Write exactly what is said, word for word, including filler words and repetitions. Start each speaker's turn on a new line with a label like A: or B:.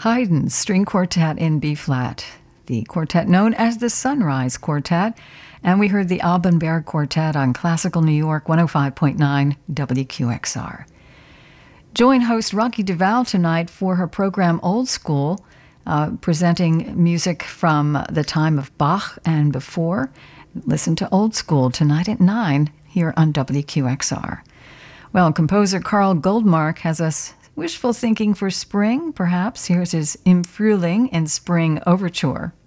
A: Haydn's String Quartet in B-flat, the quartet known as the Sunrise Quartet, and we heard the Alban Berg Quartet on Classical New York one oh five point nine W Q X R. Join host Rocky Duval tonight for her program Old School, uh, presenting music from the time of Bach and before. Listen to Old School tonight at nine here on W Q X R. Well, composer Carl Goldmark has us wishful thinking for spring, perhaps. Here's his Im Frühling in Spring Overture.